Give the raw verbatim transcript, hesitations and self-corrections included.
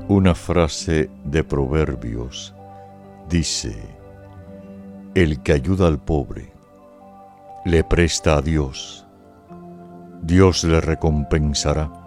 Una frase de Proverbios dice: el que ayuda al pobre, le presta a Dios, Dios le recompensará.